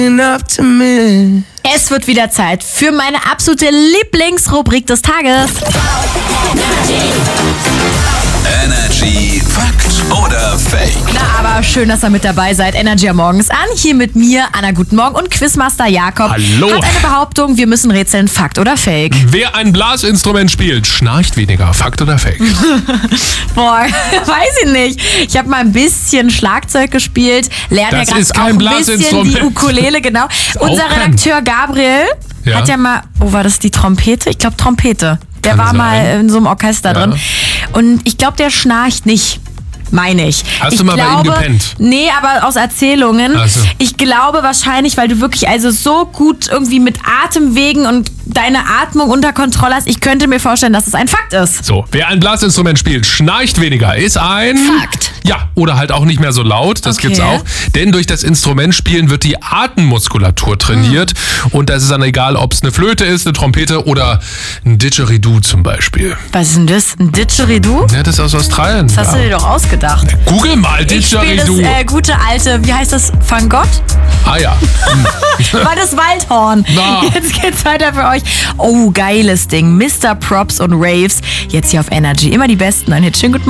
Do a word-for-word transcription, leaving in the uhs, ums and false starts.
Es wird wieder Zeit für meine absolute Lieblingsrubrik des Tages. Energy Fakt oder Fake? Na, aber schön, dass ihr mit dabei seid. Energy am Morgens an. Hier mit mir, Anna, guten Morgen. Und Quizmaster Jakob Hallo. hat eine Behauptung, wir müssen rätseln, Fakt oder Fake. Wer ein Blasinstrument spielt, schnarcht weniger. Fakt oder Fake? Boah, weiß ich nicht. Ich habe mal ein bisschen Schlagzeug gespielt. Lerne Das ja ist gerade auch kein ein bisschen Blasinstrument. die Ukulele, genau. auch Unser kein- Redakteur Gabriel Ja. hat ja mal, oh, war das die Trompete? Ich glaube Trompete. Der Kann war sein. mal in so einem Orchester Ja. drin. Und ich glaube, der schnarcht nicht. Meine ich. Hast ich du mal bei ihm glaube, gepennt? Nee, aber aus Erzählungen. Ach so. Ich glaube wahrscheinlich, weil du wirklich also so gut irgendwie mit Atemwegen und deine Atmung unter Kontrolle hast. Ich könnte mir vorstellen, dass es ein Fakt ist. So, wer ein Blasinstrument spielt, schnarcht weniger. Ist ein... Fakt. Ja, oder halt auch nicht mehr so laut, das Okay. gibt's auch. Denn durch das Instrumentspielen wird die Atemmuskulatur trainiert. Und das ist dann egal, ob es eine Flöte ist, eine Trompete oder ein Didgeridoo zum Beispiel. Was ist denn das? Ein Didgeridoo? Ja, das ist aus Australien. Das hast ja. du dir doch ausgedacht. Google mal Ich spiele das Didgeridoo. äh, gute alte, wie heißt das? Van Gogh? Ah ja. War das Waldhorn. Na. Jetzt geht's weiter für euch. Oh, geiles Ding. Mister Props und Raves. Jetzt hier auf Energy. Immer die besten. Ein Hit. Schönen guten Morgen.